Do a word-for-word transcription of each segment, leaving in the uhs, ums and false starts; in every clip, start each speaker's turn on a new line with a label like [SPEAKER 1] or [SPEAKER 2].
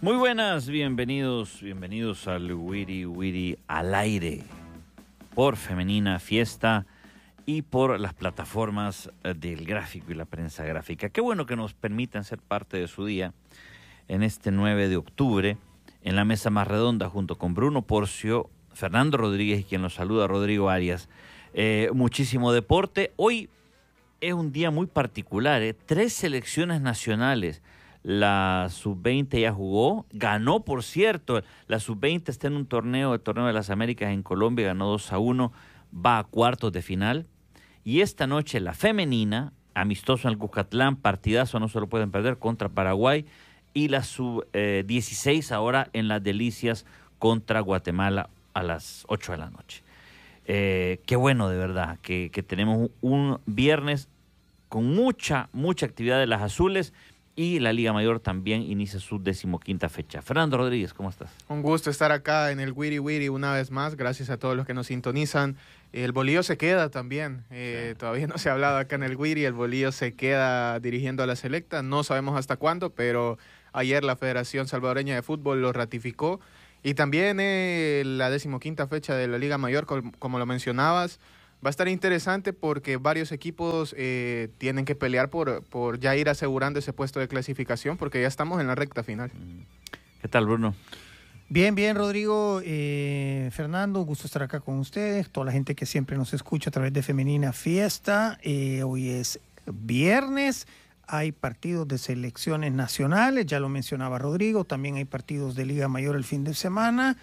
[SPEAKER 1] Muy buenas, bienvenidos, bienvenidos al Wiri Wiri al aire por Femenina Fiesta y por las plataformas del gráfico y la prensa gráfica. Qué bueno que nos permitan ser parte de su día en este nueve de octubre en la mesa más redonda junto con Bruno Porcio, Fernando Rodríguez y quien los saluda, Rodrigo Arias. Eh, muchísimo deporte. Hoy es un día muy particular, ¿eh? Tres selecciones nacionales. La sub veinte ya jugó, ganó por cierto, la sub veinte está en un torneo, el torneo de las Américas en Colombia, ganó dos a uno, va a cuartos de final. Y esta noche la femenina, amistoso en el Cuscatlán, partidazo, no se lo pueden perder, contra Paraguay. Y la sub dieciséis ahora en las Delicias contra Guatemala a las ocho de la noche. Eh, qué bueno de verdad que, que tenemos un viernes con mucha, mucha actividad de las azules. Y la Liga Mayor también inicia su decimoquinta fecha. Fernando Rodríguez, ¿cómo estás?
[SPEAKER 2] Un gusto estar acá en el Wiri Wiri una vez más. Gracias a todos los que nos sintonizan. El bolillo se queda también. Eh, sí. Todavía no se ha hablado acá en el Wiri. El bolillo se queda dirigiendo a la selecta. No sabemos hasta cuándo, pero ayer la Federación Salvadoreña de Fútbol lo ratificó. Y también eh, la decimoquinta fecha de la Liga Mayor, como, como lo mencionabas. Va a estar interesante porque varios equipos eh, tienen que pelear por, por ya ir asegurando ese puesto de clasificación porque ya estamos en la recta final.
[SPEAKER 1] ¿Qué tal, Bruno?
[SPEAKER 3] Bien, bien, Rodrigo. Eh, Fernando, un gusto estar acá con ustedes. Toda la gente que siempre nos escucha a través de Femenina Fiesta. Eh, hoy es viernes. Hay partidos de selecciones nacionales, ya lo mencionaba Rodrigo. También hay partidos de Liga Mayor el fin de semana.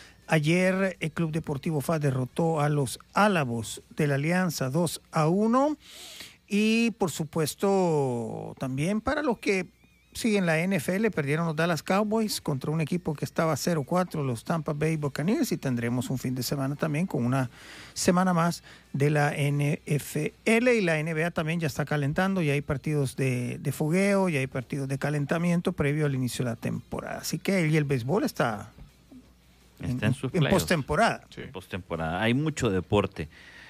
[SPEAKER 3] Ayer el Club Deportivo F A S derrotó a los Álabos de la Alianza dos a uno y por supuesto también para los que siguen la N F L perdieron los Dallas Cowboys contra un equipo que estaba cero cuatro, los Tampa Bay Buccaneers, y tendremos un fin de semana también con una semana más de la N F L, y la N B A también ya está calentando, ya hay partidos de, de fogueo, ya hay partidos de calentamiento previo al inicio de la temporada, así que y el béisbol está...
[SPEAKER 1] Está en, sus
[SPEAKER 3] en postemporada.
[SPEAKER 1] Sí. En postemporada. Hay mucho deporte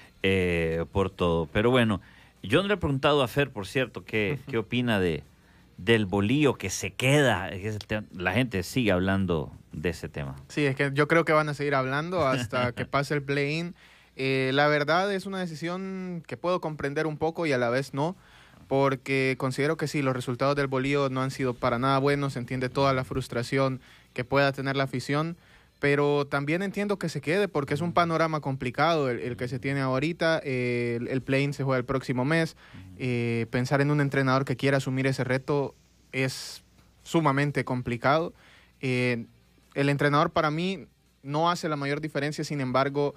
[SPEAKER 1] eh, por todo. Pero bueno, yo no le he preguntado a Fer, por cierto, qué, uh-huh. qué opina de del bolillo que se queda. La gente sigue hablando de ese tema.
[SPEAKER 2] Sí, es que yo creo que van a seguir hablando hasta que pase el play-in. Eh, la verdad es una decisión que puedo comprender un poco y a la vez no, porque considero que sí, los resultados del bolillo no han sido para nada buenos. Se entiende toda la frustración que pueda tener la afición. Pero también entiendo que se quede porque es un panorama complicado el, el que se tiene ahorita. Eh, el, el play-in se juega el próximo mes. Eh, pensar en un entrenador que quiera asumir ese reto es sumamente complicado. Eh, el entrenador para mí no hace la mayor diferencia, sin embargo,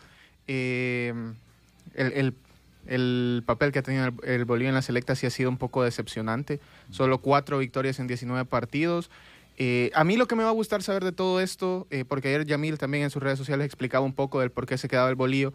[SPEAKER 2] eh, el, el, el papel que ha tenido el, el Bolillo en la selecta sí ha sido un poco decepcionante. Solo cuatro victorias en diecinueve partidos. Eh, a mí lo que me va a gustar saber de todo esto, eh, porque ayer Yamil también en sus redes sociales explicaba un poco del por qué se quedaba el bolillo,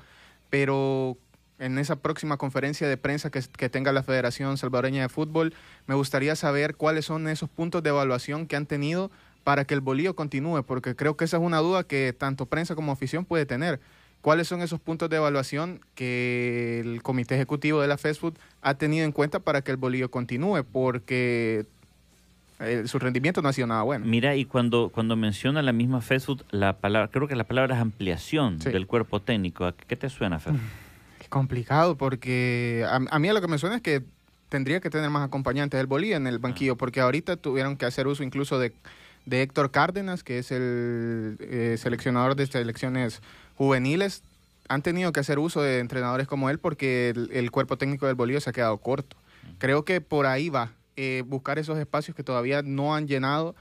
[SPEAKER 2] pero en esa próxima conferencia de prensa que, que tenga la Federación Salvadoreña de Fútbol, me gustaría saber cuáles son esos puntos de evaluación que han tenido para que el bolillo continúe, porque creo que esa es una duda que tanto prensa como afición puede tener. ¿Cuáles son esos puntos de evaluación que el Comité Ejecutivo de la FESFUT ha tenido en cuenta para que el bolillo continúe? Porque... Eh, su rendimiento no ha sido nada bueno.
[SPEAKER 1] Mira, y cuando, cuando menciona la misma FESFUT, la palabra, creo que la palabra es ampliación sí. del cuerpo técnico. ¿Qué te suena, Fer?
[SPEAKER 2] Qué complicado, porque a, a mí lo que me suena es que tendría que tener más acompañantes del bolillo en el banquillo, ah. porque ahorita tuvieron que hacer uso incluso de, de Héctor Cárdenas, que es el eh, seleccionador de selecciones juveniles. Han tenido que hacer uso de entrenadores como él porque el, el cuerpo técnico del bolillo se ha quedado corto. Uh-huh. Creo que por ahí va. Eh, buscar esos espacios que todavía no han llenado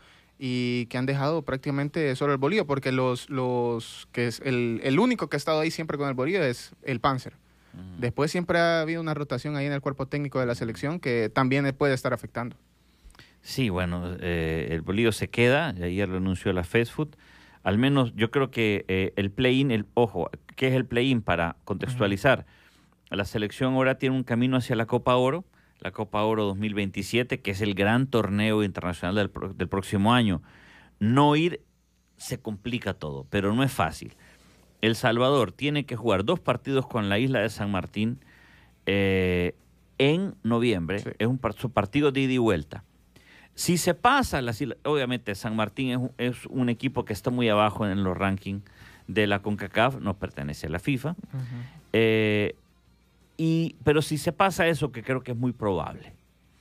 [SPEAKER 2] y que han dejado prácticamente solo el bolillo, porque los, los que es el, el único que ha estado ahí siempre con el bolillo es el Panzer. Uh-huh. Después siempre ha habido una rotación ahí en el cuerpo técnico de la selección que también puede estar afectando.
[SPEAKER 1] Sí, bueno, eh, el bolillo se queda, ayer lo anunció la FESFUT. Al menos yo creo que eh, el play-in, el, ojo, ¿qué es el play-in? Para contextualizar, uh-huh. la selección ahora tiene un camino hacia la Copa Oro, la Copa Oro dos mil veintisiete, que es el gran torneo internacional del, del próximo año. No ir se complica todo, pero no es fácil. El Salvador tiene que jugar dos partidos con la isla de San Martín eh, en noviembre. Sí. Es un partido de ida y vuelta. Si se pasa, la, obviamente San Martín es, es un equipo que está muy abajo en los rankings de la CONCACAF, no pertenece a la FIFA, uh-huh. eh, y, pero si se pasa eso, que creo que es muy probable,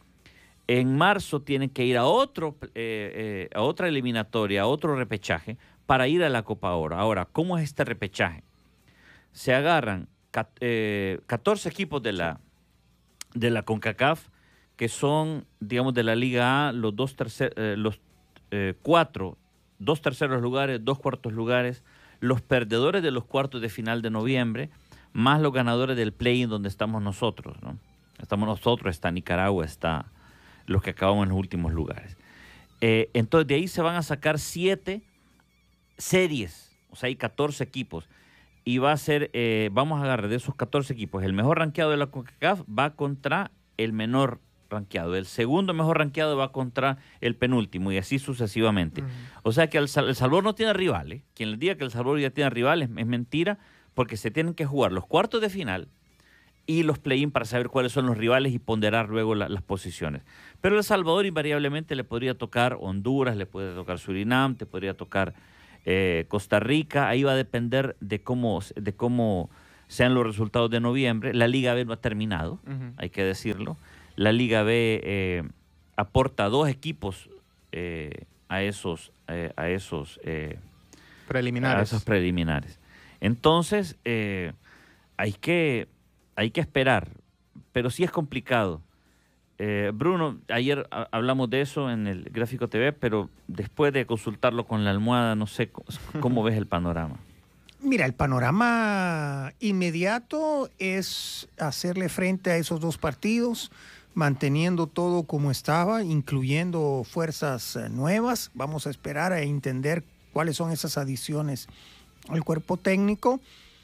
[SPEAKER 1] en marzo tienen que ir a, otro, eh, eh, a otra eliminatoria, a otro repechaje, para ir a la Copa Oro. Ahora, ¿cómo es este repechaje? Se agarran eh, catorce equipos de la, de la CONCACAF, que son, digamos, de la Liga A, los dos tercer, eh, los eh, cuatro, dos terceros lugares, dos cuartos lugares, los perdedores de los cuartos de final de noviembre, más los ganadores del play-in donde estamos nosotros, ¿no? Estamos nosotros, está Nicaragua, está los que acabamos en los últimos lugares. Eh, entonces, de ahí se van a sacar siete series, o sea, hay catorce equipos, y va a ser, eh, vamos a agarrar de esos catorce equipos, el mejor rankeado de la CONCACAF va contra el menor rankeado, el segundo mejor rankeado va contra el penúltimo, y así sucesivamente. Uh-huh. O sea que el, el Salvador no tiene rivales. Quien les diga que el Salvador ya tiene rivales es mentira, porque se tienen que jugar los cuartos de final y los play-in para saber cuáles son los rivales y ponderar luego la, las posiciones. Pero el Salvador invariablemente le podría tocar Honduras, le puede tocar Surinam, te podría tocar eh, Costa Rica. Ahí va a depender de cómo, de cómo sean los resultados de noviembre. La Liga B no ha terminado, uh-huh. hay que decirlo. La Liga B eh, aporta dos equipos eh, a esos, eh, a esos eh,
[SPEAKER 2] preliminares.
[SPEAKER 1] A esos preliminares. Entonces, eh, hay que hay que esperar, pero sí es complicado. Eh, Bruno, ayer a, hablamos de eso en el Gráfico T V, pero después de consultarlo con la almohada, no sé cómo, cómo ves el panorama.
[SPEAKER 3] Mira, el panorama inmediato es hacerle frente a esos dos partidos, manteniendo todo como estaba, incluyendo fuerzas nuevas. Vamos a esperar a entender cuáles son esas adiciones al cuerpo técnico.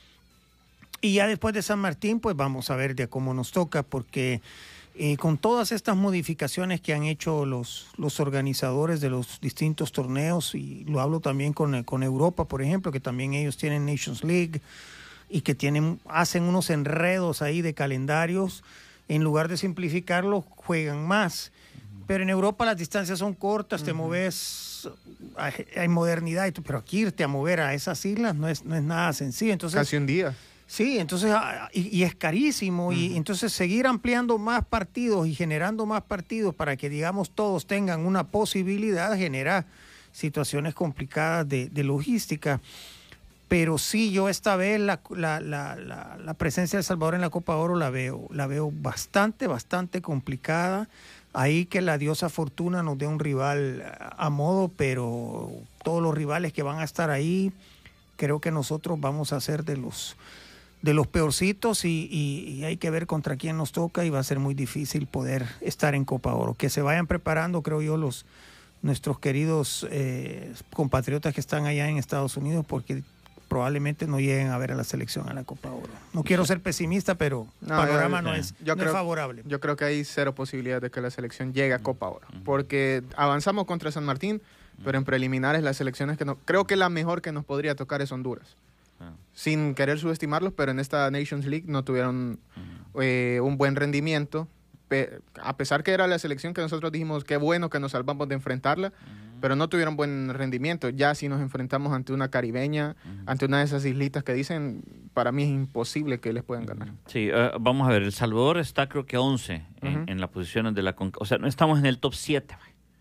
[SPEAKER 3] Y ya después de San Martín, pues vamos a ver de cómo nos toca, porque eh, con todas estas modificaciones que han hecho los, los organizadores de los distintos torneos, y lo hablo también con, con Europa, por ejemplo, que también ellos tienen Nations League y que tienen, hacen unos enredos ahí de calendarios, en lugar de simplificarlo, juegan más. Pero en Europa las distancias son cortas, uh-huh. te moves, hay, hay modernidad, pero aquí irte a mover a esas islas no es, no es nada sencillo. Entonces,
[SPEAKER 2] casi un día.
[SPEAKER 3] Sí, entonces, y, y es carísimo, uh-huh. y entonces seguir ampliando más partidos y generando más partidos para que, digamos, todos tengan una posibilidad, genera situaciones complicadas de, de logística. Pero sí, yo esta vez la, la, la, la, la presencia de El Salvador en la Copa Oro la veo, la veo bastante, bastante complicada. Ahí que la diosa Fortuna nos dé un rival a modo, pero todos los rivales que van a estar ahí, creo que nosotros vamos a ser de los, de los peorcitos, y, y, y hay que ver contra quién nos toca, y va a ser muy difícil poder estar en Copa Oro. Que se vayan preparando, creo yo, los nuestros queridos eh, compatriotas que están allá en Estados Unidos, porque probablemente no lleguen a ver a la selección a la Copa Oro. No quiero ser pesimista, pero el no, panorama yo, no, es, yo no
[SPEAKER 2] creo,
[SPEAKER 3] es favorable.
[SPEAKER 2] Yo creo que hay cero posibilidad de que la selección llegue a Copa Oro, porque avanzamos contra San Martín, pero en preliminares las selecciones que no... Creo que la mejor que nos podría tocar es Honduras. Ah. Sin querer subestimarlos, pero en esta Nations League no tuvieron uh-huh. eh, un buen rendimiento. Pe- a pesar que era la selección que nosotros dijimos qué bueno que nos salvamos de enfrentarla, uh-huh. pero no tuvieron buen rendimiento. Ya si nos enfrentamos ante una caribeña, uh-huh. ante una de esas islitas que dicen, para mí es imposible que les puedan ganar.
[SPEAKER 1] Sí, uh, vamos a ver, El Salvador está creo que once uh-huh. en, en las posiciones de la CONCACAF. O sea, no estamos en el top siete.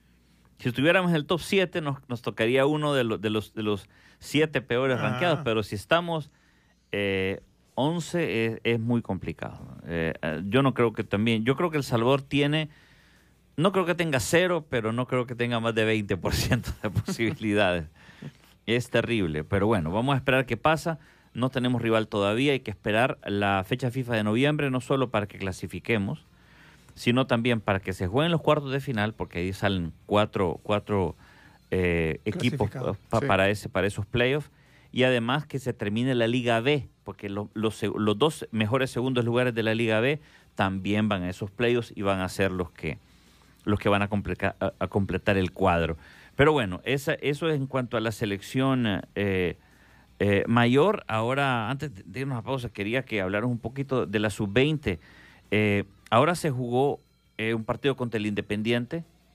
[SPEAKER 1] Si estuviéramos en el top siete, nos, nos tocaría uno de, lo, de, los, de los siete peores ah. rankeados, pero si estamos eh, once es, es muy complicado. Eh, yo no creo que también, yo creo que El Salvador tiene, no creo que tenga cero, pero no creo que tenga más de veinte por ciento de posibilidades. Es terrible, pero bueno, vamos a esperar qué pasa. No tenemos rival todavía, hay que esperar la fecha FIFA de noviembre, no solo para que clasifiquemos, sino también para que se jueguen los cuartos de final, porque ahí salen cuatro, cuatro eh, equipos pa, sí. para, ese, para esos playoffs, y además que se termine la Liga B, porque lo, los, los dos mejores segundos lugares de la Liga B también van a esos playoffs y van a ser los que, los que van a, complica, a, a completar el cuadro. Pero bueno, esa, eso es en cuanto a la selección eh, eh, mayor. Ahora, antes de irnos a pausa, quería que hablaran un poquito de la sub veinte. Eh, Ahora se jugó eh, un partido contra el Independiente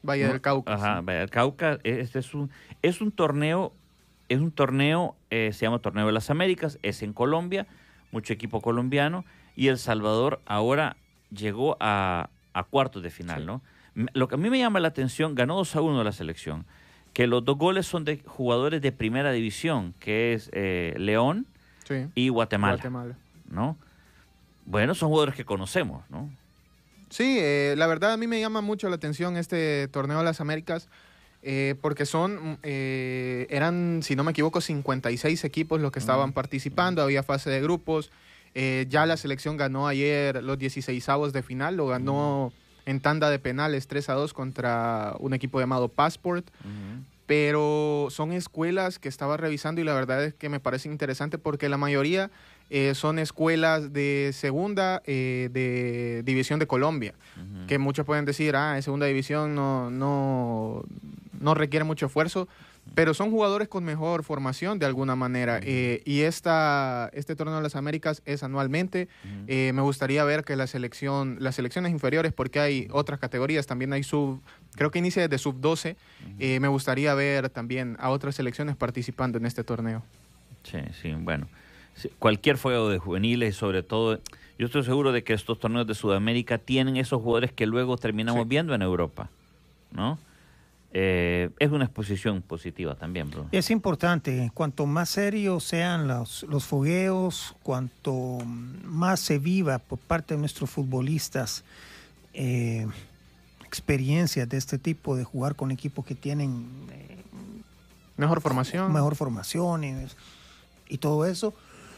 [SPEAKER 2] Valle
[SPEAKER 1] ¿no?
[SPEAKER 2] del Cauca.
[SPEAKER 1] Ajá,
[SPEAKER 2] Sí.
[SPEAKER 1] Valle del Cauca. Este es un, es un torneo, es un torneo, eh, se llama Torneo de las Américas, es en Colombia, mucho equipo colombiano, y El Salvador ahora llegó a, a cuartos de final, sí. ¿no? Lo que a mí me llama la atención, ganó dos a uno la selección, que los dos goles son de jugadores de primera división, que es eh, León
[SPEAKER 2] Sí.
[SPEAKER 1] y Guatemala,
[SPEAKER 2] Guatemala.
[SPEAKER 1] ¿no? Bueno, son jugadores que conocemos, ¿no?
[SPEAKER 2] Sí, eh, la verdad a mí me llama mucho la atención este torneo de las Américas eh, porque son, eh, eran, si no me equivoco, cincuenta y seis equipos los que estaban
[SPEAKER 1] Mm.
[SPEAKER 2] participando, había fase de grupos, eh, ya la selección ganó ayer los dieciseisavos de final, lo ganó mm. en tanda de penales tres a dos contra un equipo llamado Passport,
[SPEAKER 1] Uh-huh.
[SPEAKER 2] pero son escuelas que estaba revisando y la verdad es que me parece interesante porque la mayoría eh, son escuelas de segunda eh, de división de Colombia,
[SPEAKER 1] Uh-huh.
[SPEAKER 2] que muchos pueden decir, ah, en segunda división no, no, no requiere mucho esfuerzo, pero son jugadores con mejor formación de alguna manera.
[SPEAKER 1] Uh-huh.
[SPEAKER 2] Eh, y esta, este torneo de las Américas es anualmente.
[SPEAKER 1] Uh-huh.
[SPEAKER 2] Eh, me gustaría ver que la selección, las selecciones inferiores, porque hay otras categorías, también hay sub, creo que inicia desde sub doce,
[SPEAKER 1] Uh-huh.
[SPEAKER 2] eh, me gustaría ver también a otras selecciones participando en este torneo.
[SPEAKER 1] Sí, sí, bueno. Sí, cualquier juego de juveniles y sobre todo, yo estoy seguro de que estos torneos de Sudamérica tienen esos jugadores que luego terminamos
[SPEAKER 2] Sí.
[SPEAKER 1] viendo en Europa, ¿no? Eh, es una exposición positiva también, bro.
[SPEAKER 3] Es importante, cuanto más serios sean los, los fogueos, cuanto más se viva por parte de nuestros futbolistas eh, experiencias de este tipo, de jugar con equipos que tienen eh,
[SPEAKER 2] Mejor formación.
[SPEAKER 3] mejor formación y, y todo eso,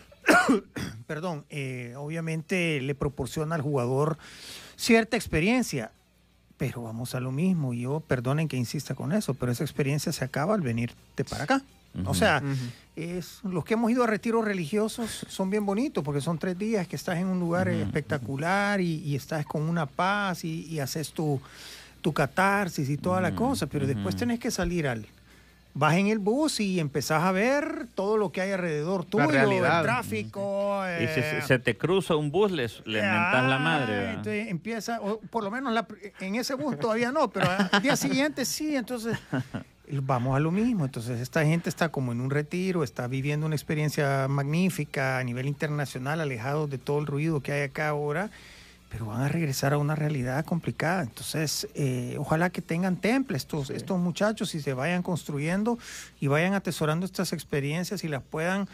[SPEAKER 3] perdón, eh, obviamente le proporciona al jugador cierta experiencia. Pero vamos a lo mismo, yo perdonen que insista con eso, pero esa experiencia se acaba al venirte para acá.
[SPEAKER 1] Uh-huh.
[SPEAKER 3] O sea,
[SPEAKER 2] Uh-huh.
[SPEAKER 3] es, los que hemos ido a retiros religiosos son bien bonitos porque son tres días que estás en un lugar
[SPEAKER 1] Uh-huh.
[SPEAKER 3] espectacular y, y estás con una paz y, y haces tu, tu catarsis y toda
[SPEAKER 1] Uh-huh.
[SPEAKER 3] la cosa, pero después
[SPEAKER 1] Uh-huh.
[SPEAKER 3] tenés que salir al... Vas en el bus y empezás a ver todo lo que hay alrededor tuyo,
[SPEAKER 2] realidad.
[SPEAKER 3] el tráfico.
[SPEAKER 1] Y si
[SPEAKER 3] eh,
[SPEAKER 1] se, se te cruza un bus, le, le mentas la madre,
[SPEAKER 3] Ah,
[SPEAKER 1] ¿verdad?
[SPEAKER 3] entonces empieza, o por lo menos la, en ese bus todavía no, pero al día siguiente sí, entonces vamos a lo mismo. Entonces esta gente está como en un retiro, está viviendo una experiencia magnífica a nivel internacional, alejados de todo el ruido que hay acá ahora, pero van a regresar a una realidad complicada. Entonces, eh, ojalá que tengan temple estos,
[SPEAKER 2] Sí.
[SPEAKER 3] estos muchachos y se vayan construyendo y vayan atesorando estas experiencias y las puedan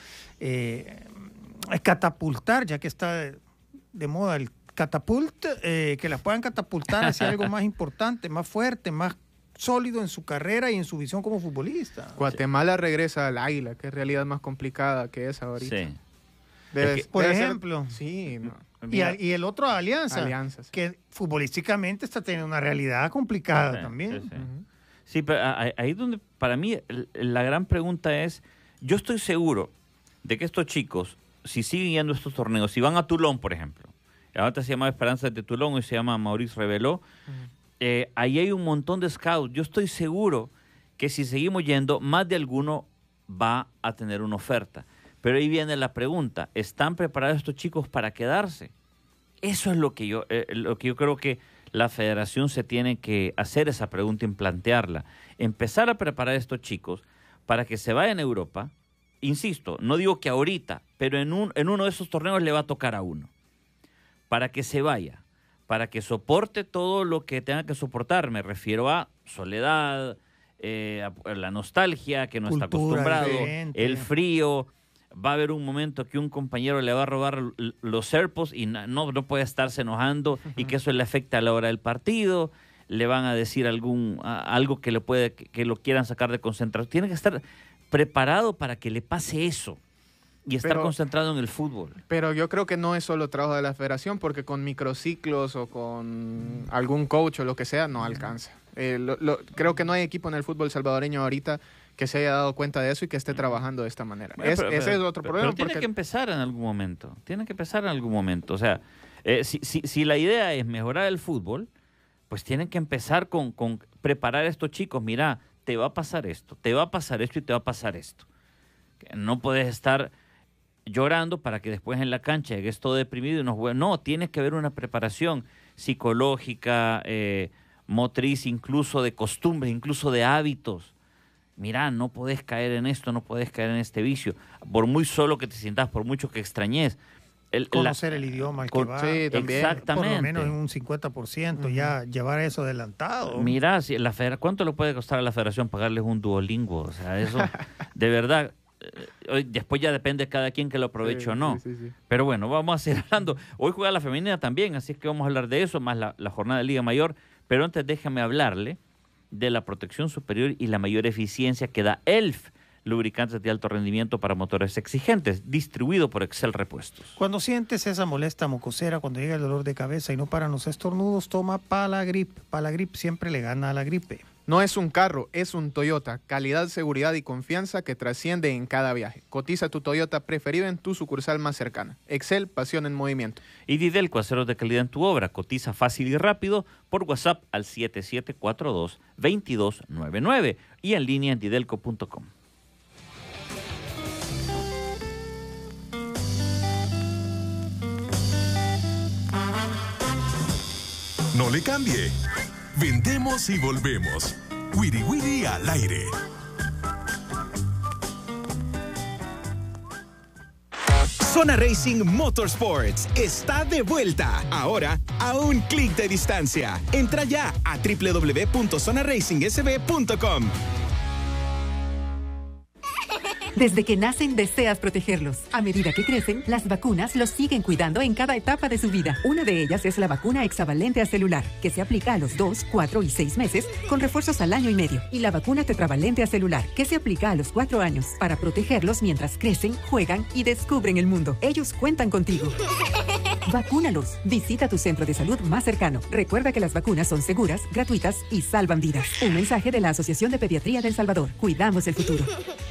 [SPEAKER 3] eh, catapultar, ya que está de, de moda el catapult, eh, que las puedan catapultar hacia algo más importante, más fuerte, más sólido en su carrera y en su visión como futbolista.
[SPEAKER 2] Guatemala regresa al Águila, que es realidad más complicada que esa ahorita.
[SPEAKER 1] Sí.
[SPEAKER 2] Debe-
[SPEAKER 1] Es que,
[SPEAKER 3] por
[SPEAKER 2] debe ser-
[SPEAKER 3] ejemplo.
[SPEAKER 2] sí, no.
[SPEAKER 3] Y,
[SPEAKER 1] Mira,
[SPEAKER 3] a- y el otro Alianza,
[SPEAKER 2] Alianza, sí.
[SPEAKER 3] que futbolísticamente está teniendo una realidad complicada
[SPEAKER 1] sí,
[SPEAKER 3] también.
[SPEAKER 1] sí, sí.
[SPEAKER 2] Ujú.
[SPEAKER 1] Sí, pero ahí ahí donde para mí el- la gran pregunta es, yo estoy seguro de que estos chicos, si siguen yendo a estos torneos, si van a Toulon, por ejemplo, ahora se llama Esperanza de Toulon y se llama Maurice Reveló,
[SPEAKER 2] Ujú.
[SPEAKER 1] eh, ahí hay un montón de scouts. Yo estoy seguro que si seguimos yendo, más de alguno va a tener una oferta. Pero ahí viene la pregunta, ¿están preparados estos chicos para quedarse? Eso es lo que yo, eh, lo que yo creo que la federación se tiene que hacer esa pregunta y plantearla. Empezar a preparar a estos chicos para que se vayan a Europa. Insisto, no digo que ahorita, pero en, un, en uno de esos torneos le va a tocar a uno. Para que se vaya, para que soporte todo lo que tenga que soportar. Me refiero a soledad, eh, a la nostalgia, que no está
[SPEAKER 3] Cultura
[SPEAKER 1] acostumbrado,
[SPEAKER 3] diferente.
[SPEAKER 1] el frío. Va a haber un momento que un compañero le va a robar l- los serpos y no, no no puede estarse enojando y que eso le afecta a la hora del partido. Le van a decir algún a- algo que le puede que, que lo quieran sacar de concentración. Tiene que estar preparado para que le pase eso y estar
[SPEAKER 2] Pero-
[SPEAKER 1] concentrado en el fútbol.
[SPEAKER 2] Pero yo creo que no es solo trabajo de la federación, porque con microciclos o con algún coach o lo que sea, no alcanza. Eh, lo- lo- creo que no hay equipo en el fútbol salvadoreño ahorita que se haya dado cuenta de eso y que esté trabajando de esta manera.
[SPEAKER 1] Bueno,
[SPEAKER 2] Es-
[SPEAKER 1] pero-
[SPEAKER 2] ese
[SPEAKER 1] pero-
[SPEAKER 2] es otro
[SPEAKER 1] pero-
[SPEAKER 2] problema.
[SPEAKER 1] Pero tiene
[SPEAKER 2] porque-
[SPEAKER 1] que empezar en algún momento. Tiene que empezar en algún momento. O sea, eh, si, si, si la idea es mejorar el fútbol, pues tienen que empezar con, con preparar a estos chicos. Mira, te va a pasar esto, te va a pasar esto y te va a pasar esto. Que no puedes estar llorando para que después en la cancha llegues todo deprimido y no juegues. No, tiene que haber una preparación psicológica, eh, motriz, incluso de costumbres, incluso de hábitos. Mira, no podés caer en esto, no podés caer en este vicio. Por muy solo que te sientas, por mucho que extrañes. El,
[SPEAKER 3] Conocer
[SPEAKER 1] la,
[SPEAKER 3] el idioma al
[SPEAKER 2] con,
[SPEAKER 3] que va.
[SPEAKER 2] Sí, también.
[SPEAKER 1] Exactamente.
[SPEAKER 3] Por lo menos en un cincuenta por ciento, uh-huh. ya llevar eso adelantado.
[SPEAKER 1] Mira, si la federa- ¿cuánto le puede costar a la federación pagarles un Duolingo? O sea, eso, de verdad, eh, después ya depende de cada quien que lo aproveche
[SPEAKER 2] sí,
[SPEAKER 1] o no.
[SPEAKER 2] Sí, sí, sí.
[SPEAKER 1] Pero bueno, vamos a seguir hablando. Hoy juega la femenina también, así es que vamos a hablar de eso, más la, la jornada de Liga Mayor. Pero antes déjame hablarle de la protección superior y la mayor eficiencia que da E L F, lubricantes de alto rendimiento para motores exigentes, distribuido por Excel Repuestos.
[SPEAKER 3] Cuando sientes esa molesta mucosera, cuando llega el dolor de cabeza y no paran los estornudos, toma Palagrip. Palagrip siempre le gana a la gripe.
[SPEAKER 2] No es un carro, es un Toyota. Calidad, seguridad y confianza que trasciende en cada viaje. Cotiza tu Toyota preferido en tu sucursal más cercana. Excel, pasión en movimiento.
[SPEAKER 1] Y Didelco, aceros de calidad en tu obra. Cotiza fácil y rápido por WhatsApp al siete siete cuatro dos, dos dos nueve nueve y en línea en didelco punto com.
[SPEAKER 4] No le cambie. Vendemos y volvemos. Wiri Wiri al aire.
[SPEAKER 5] Zona Racing Motorsports está de vuelta. Ahora a un clic de distancia. Entra ya a doble u doble u doble u punto zona racing s b punto com.
[SPEAKER 6] Desde que nacen, deseas protegerlos. A medida que crecen, las vacunas los siguen cuidando en cada etapa de su vida. Una de ellas es la vacuna hexavalente acelular, que se aplica a los dos, cuatro y seis meses, con refuerzos al año y medio. Y la vacuna tetravalente acelular, que se aplica a los cuatro años, para protegerlos mientras crecen, juegan y descubren el mundo. Ellos cuentan contigo. Vacúnalos. Visita tu centro de salud más cercano. Recuerda que las vacunas son seguras, gratuitas y salvan vidas. Un mensaje de la Asociación de Pediatría de El Salvador. Cuidamos el futuro.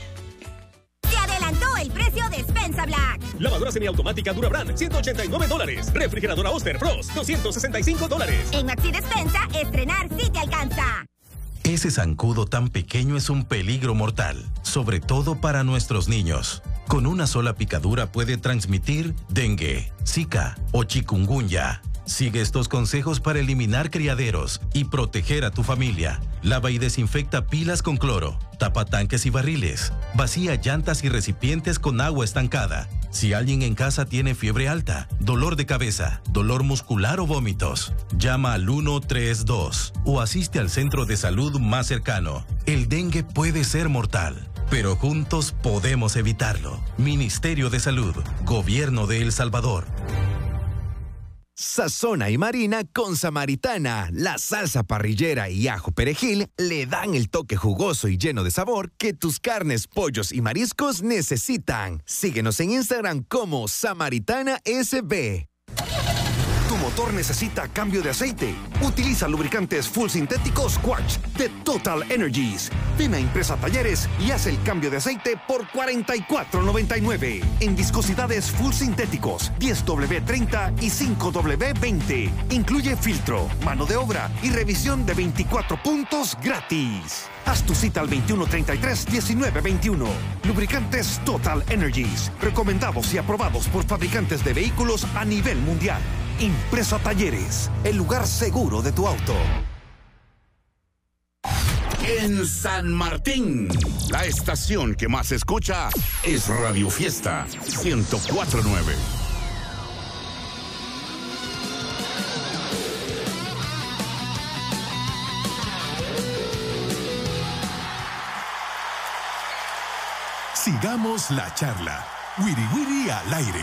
[SPEAKER 7] El precio de Despensa Black.
[SPEAKER 8] Lavadora semiautomática Durabrand, ciento ochenta y nueve dólares. Refrigeradora Oster Frost, doscientos sesenta y cinco dólares.
[SPEAKER 7] En Maxi Despensa, estrenar sí te alcanza.
[SPEAKER 4] Ese zancudo tan pequeño es un peligro mortal, sobre todo para nuestros niños. Con una sola picadura puede transmitir dengue, zika o chikungunya. Sigue estos consejos para eliminar criaderos y proteger a tu familia. Lava y desinfecta pilas con cloro, tapa tanques y barriles, vacía llantas y recipientes con agua estancada. Si alguien en casa tiene fiebre alta, dolor de cabeza, dolor muscular o vómitos, llama al uno tres dos o asiste al centro de salud más cercano. El dengue puede ser mortal, pero juntos podemos evitarlo. Ministerio de Salud, Gobierno de El Salvador.
[SPEAKER 5] Sazona y marina con Samaritana. La salsa parrillera y ajo perejil le dan el toque jugoso y lleno de sabor que tus carnes, pollos y mariscos necesitan. Síguenos en Instagram como Samaritana S B.
[SPEAKER 9] ¿Tu motor necesita cambio de aceite? Utiliza lubricantes full sintéticos Quartz de Total Energies. Ven a Impresa Talleres y haz el cambio de aceite por cuarenta y cuatro noventa y nueve. En viscosidades full sintéticos diez W treinta y cinco W veinte. Incluye filtro, mano de obra y revisión de veinticuatro puntos gratis. Haz tu cita al veintiuno treinta y tres diecinueve veintiuno. Lubricantes Total Energies. Recomendados y aprobados por fabricantes de vehículos a nivel mundial. Impresa Talleres, el lugar seguro de tu auto.
[SPEAKER 10] En San Martín, la estación que más se escucha es Radio Fiesta ciento cuatro punto nueve.
[SPEAKER 4] Sigamos la charla. Wiri Wiri al aire.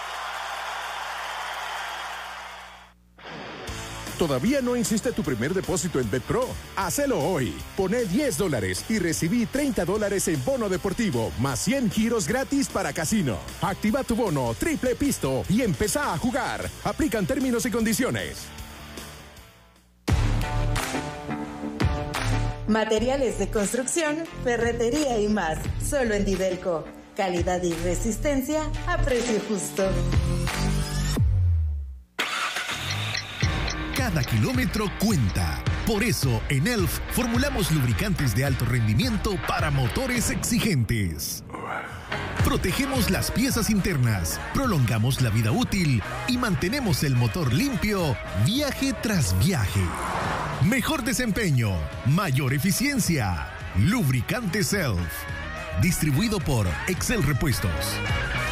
[SPEAKER 11] ¿Todavía no hiciste tu primer depósito en BetPro? Hacelo hoy. Poné diez dólares y recibí treinta dólares en bono deportivo, más cien giros gratis para casino. Activa tu bono, triple pisto y empezá a jugar. Aplican términos y condiciones.
[SPEAKER 12] Materiales de construcción, ferretería y más. Solo en Didelco. Calidad y resistencia a precio justo.
[SPEAKER 13] Cada kilómetro cuenta. Por eso, en E L F formulamos lubricantes de alto rendimiento para motores exigentes. Protegemos las piezas internas, prolongamos la vida útil y mantenemos el motor limpio viaje tras viaje. Mejor desempeño, mayor eficiencia. Lubricante Self. Distribuido por Excel Repuestos.